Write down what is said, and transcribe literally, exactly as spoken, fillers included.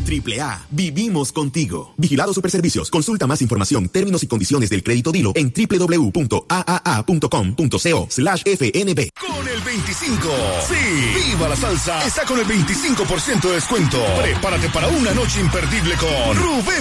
Triple A, vivimos contigo. Vigilado Superservicios. Consulta más información, términos y condiciones del crédito Dilo en doble u doble u doble u punto a a a punto com punto co slash f n b. Con el veinticinco. Sí, Viva la Salsa está con el veinticinco por ciento de descuento. Prepárate para una noche imperdible con Rubén